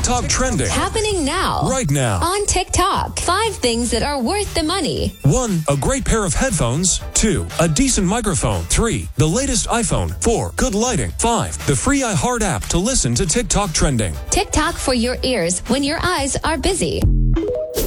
TikTok trending. Happening now. Right now. On TikTok. 5 things that are worth the money. 1. A great pair of headphones. 2. A decent microphone. 3. The latest iPhone. 4. Good lighting. 5. The free iHeart app to listen to TikTok trending. TikTok for your ears when your eyes are busy.